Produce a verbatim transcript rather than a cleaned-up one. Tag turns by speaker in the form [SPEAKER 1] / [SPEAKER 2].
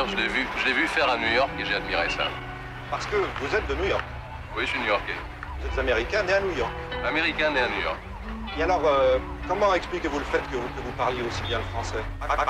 [SPEAKER 1] D'ailleurs, je l'ai vu, je l'ai vu faire à New York et j'ai admiré ça.
[SPEAKER 2] Parce que vous êtes de New York.
[SPEAKER 1] Oui, je suis new-yorkais.
[SPEAKER 2] Vous êtes américain, né à New York.
[SPEAKER 1] Américain né à New York.
[SPEAKER 2] Et alors, euh, comment expliquez-vous le fait que vous, que vous parliez aussi bien le français?